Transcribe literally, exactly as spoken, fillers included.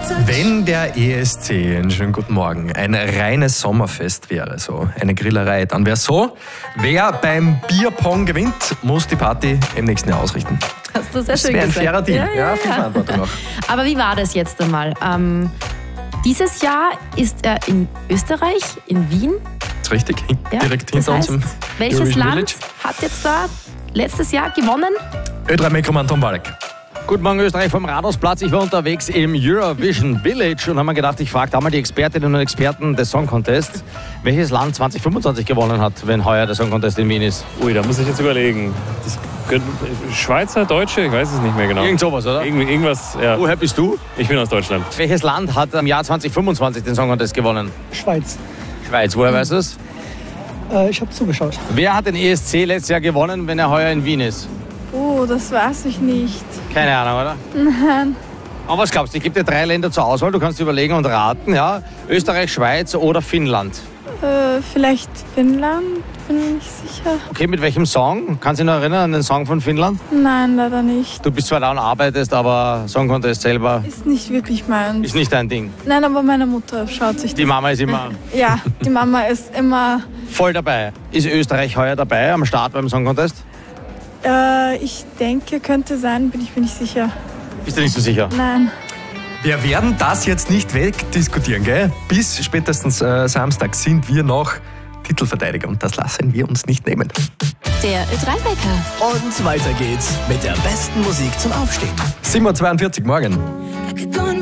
Wenn der E S C, einen schönen guten Morgen, ein reines Sommerfest wäre, so eine Grillerei, dann wäre so, wer beim Bierpong gewinnt, muss die Party im nächsten Jahr ausrichten. Hast du sehr Das schön wäre ein gesagt. fairer Deal. Ja, ja, Ja, viel ja. Verantwortung auch. Aber wie war das jetzt einmal? Ähm, dieses Jahr ist er in Österreich, in Wien. Das ist richtig, hin- Ja, direkt das hinter uns heißt, im welches Eurovision Land Village. hat jetzt da letztes Jahr gewonnen? Ö drei Mikroman Tom Walek. Guten Morgen Österreich vom Rathausplatz. Ich war unterwegs im Eurovision Village und habe mir gedacht, ich frage da mal die Expertinnen und Experten des Song Contest, welches Land zwanzig fünfundzwanzig gewonnen hat, wenn heuer der Song Contest in Wien ist. Ui, da muss ich jetzt überlegen. Das könnte, Schweizer, Deutsche, ich weiß es nicht mehr genau. Irgend sowas, oder? Irgend, irgendwas, ja. Woher bist du? Ich bin aus Deutschland. Welches Land hat im Jahr zwanzig fünfundzwanzig den Song Contest gewonnen? Schweiz. Schweiz, woher weißt du es? Äh, ich habe zugeschaut. Wer hat den E S C letztes Jahr gewonnen, wenn er heuer in Wien ist? Oh, das weiß ich nicht. Keine Ahnung, oder? Nein. Aber was glaubst du? Ich gebe dir drei Länder zur Auswahl, du kannst überlegen und raten, ja? Österreich, Schweiz oder Finnland. Äh, vielleicht Finnland, bin ich nicht sicher. Okay, mit welchem Song? Kannst du dich noch erinnern an den Song von Finnland? Nein, leider nicht. Du bist zwar da und arbeitest, aber Song Contest selber Ist nicht wirklich meins. ist nicht dein Ding. Nein, aber meine Mutter schaut sich Die das. Mama ist immer Ja, die Mama ist immer. voll dabei. Ist Österreich heuer dabei am Start beim Song Contest? Äh, ich denke, könnte sein, bin ich mir nicht sicher. Bist du nicht so sicher? Nein. Wir werden das jetzt nicht wegdiskutieren, gell? Bis spätestens äh, Samstag sind wir noch Titelverteidiger und das lassen wir uns nicht nehmen. Der Ö drei Wecker. Und weiter geht's mit der besten Musik zum Aufstehen. sieben Uhr zweiundvierzig morgen. I could go and